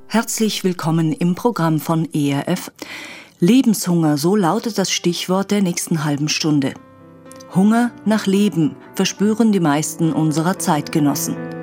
Herzlich willkommen im Programm von ERF. Lebenshunger, so lautet das Stichwort der nächsten halben Stunde. Hunger nach Leben verspüren die meisten unserer Zeitgenossen.